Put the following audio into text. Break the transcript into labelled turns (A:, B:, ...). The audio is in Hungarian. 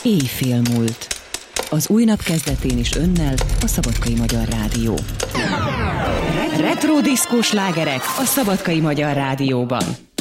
A: Éjfél múlt. Az új nap kezdetén is önnel a Szabadkai Magyar Rádió. Retro diszkós slágerek a Szabadkai Magyar Rádióban.